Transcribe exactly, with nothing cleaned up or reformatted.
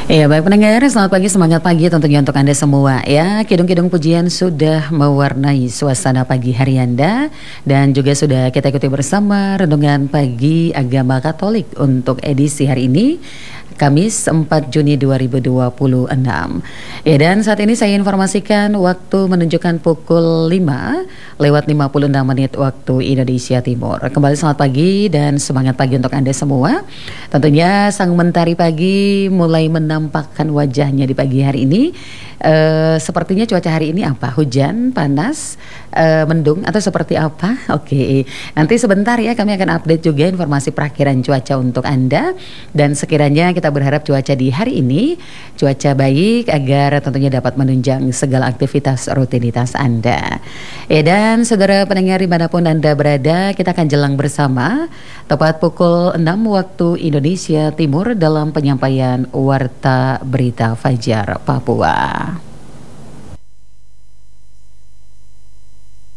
Iya baik pendengar, selamat pagi, semangat pagi tentunya untuk Anda semua ya. Kidung-kidung pujian sudah mewarnai suasana pagi hari Anda. Dan juga sudah kita ikuti bersama Renungan Pagi Agama Katolik untuk edisi hari ini, Kamis empat Juni dua ribu dua puluh enam. Ya, dan saat ini saya informasikan waktu menunjukkan pukul lima lewat lima puluh enam menit waktu Indonesia Timur. Kembali selamat pagi dan semangat pagi untuk Anda semua. Tentunya sang mentari pagi mulai menampakkan wajahnya di pagi hari ini. Uh, sepertinya cuaca hari ini apa? Hujan, panas, uh, mendung atau seperti apa? Oke, okay. Nanti sebentar ya kami akan update juga informasi perakhiran cuaca untuk Anda. Dan sekiranya kita berharap cuaca di hari ini cuaca baik agar tentunya dapat menunjang segala aktivitas rutinitas Anda. Ya, dan saudara pendengar dimanapun Anda berada, kita akan jelang bersama tepat pukul enam waktu Indonesia Timur dalam penyampaian Warta Berita Fajar Papua.